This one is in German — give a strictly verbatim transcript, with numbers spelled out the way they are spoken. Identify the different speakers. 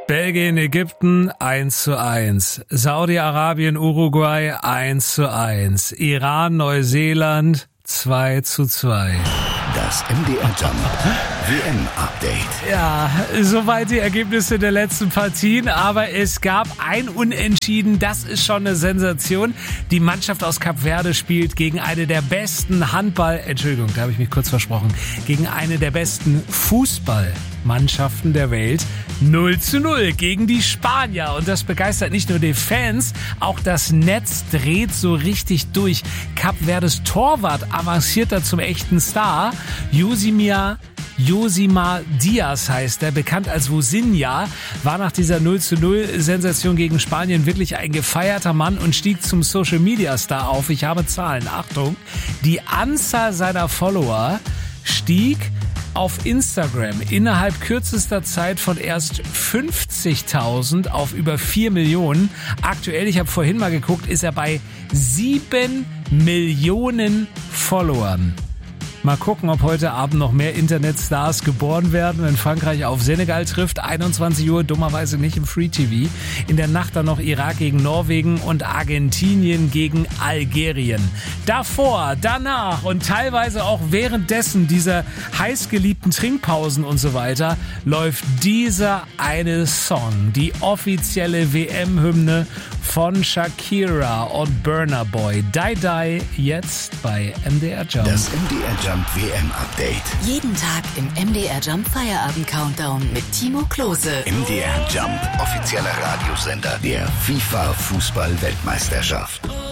Speaker 1: Belgien, Ägypten eins zu eins. Saudi-Arabien, Uruguay eins zu eins. Iran, Neuseeland zwei zu zwei.
Speaker 2: Das M D R Jump W M-Update.
Speaker 1: Ja, soweit die Ergebnisse der letzten Partien, aber es gab ein Unentschieden, das ist schon eine Sensation. Die Mannschaft aus Kap Verde spielt gegen eine der besten Handball, Entschuldigung, da habe ich mich kurz versprochen, gegen eine der besten Fußballmannschaften der Welt. null zu null gegen die Spanier. Und das begeistert nicht nur die Fans, auch das Netz dreht so richtig durch. Kap Verdes Torwart avanciert da zum echten Star. Josimar Josimar Diaz heißt er, bekannt als Vozinha, war nach dieser null zu null Sensation gegen Spanien wirklich ein gefeierter Mann und stieg zum Social-Media-Star auf. Ich habe Zahlen, Achtung. Die Anzahl seiner Follower stieg auf Instagram innerhalb kürzester Zeit von erst fünfzigtausend auf über vier Millionen. Aktuell, ich habe vorhin mal geguckt, ist er bei sieben Millionen Followern. Mal gucken, ob heute Abend noch mehr Internetstars geboren werden, wenn Frankreich auf Senegal trifft. einundzwanzig Uhr, dummerweise nicht im Free T V. In der Nacht dann noch Irak gegen Norwegen und Argentinien gegen Algerien. Davor, danach und teilweise auch währenddessen dieser heißgeliebten Trinkpausen und so weiter läuft dieser eine Song, die offizielle W M-Hymne von Shakira und Burna Boy. Die Die jetzt bei M D R Jump.
Speaker 2: Das M D R Jump W M-Update.
Speaker 3: Jeden Tag im M D R Jump Feierabend-Countdown mit Timo Klose.
Speaker 2: M D R Jump, offizieller Radiosender der FIFA-Fußball-Weltmeisterschaft.